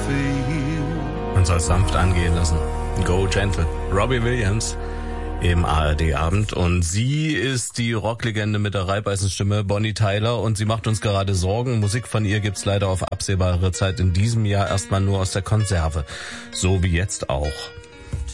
Man soll es sanft angehen lassen. Go gentle. Robbie Williams im ARD-Abend. Und sie ist die Rocklegende mit der Reibeisenstimme, Bonnie Tyler. Und sie macht uns gerade Sorgen. Musik von ihr gibt's leider auf absehbare Zeit in diesem Jahr erstmal nur aus der Konserve. So wie jetzt auch.